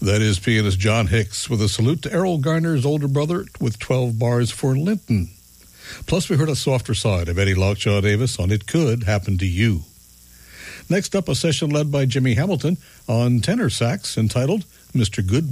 That is pianist John Hicks with a salute to Errol Garner's older brother with 12 bars for Linton. Plus, we heard a softer side of Eddie Lockjaw Davis on It Could Happen to You. Next up, a session led by Jimmy Hamilton on tenor sax entitled Mr. Good